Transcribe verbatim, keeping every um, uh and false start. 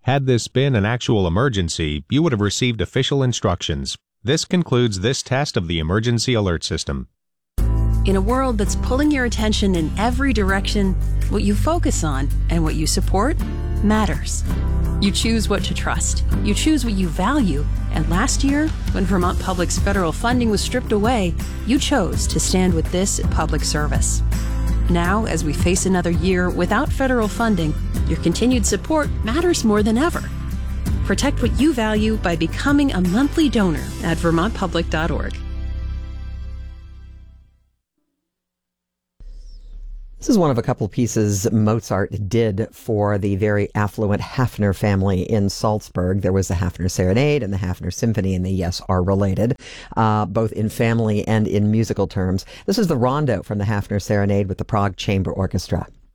Had this been an actual emergency, you would have received official instructions. This concludes this test of the emergency alert system. In a world that's pulling your attention in every direction, what you focus on and what you support matters. You choose what to trust. You choose what you value. And last year, when Vermont Public's federal funding was stripped away, you chose to stand with this public service. Now, as we face another year without federal funding, your continued support matters more than ever. Protect what you value by becoming a monthly donor at vermont public dot org. This is one of a couple pieces Mozart did for the very affluent Hafner family in Salzburg. There was the Hafner Serenade and the Hafner Symphony, and they, yes, are related, uh, both in family and in musical terms. This is the Rondo from the Hafner Serenade with the Prague Chamber Orchestra.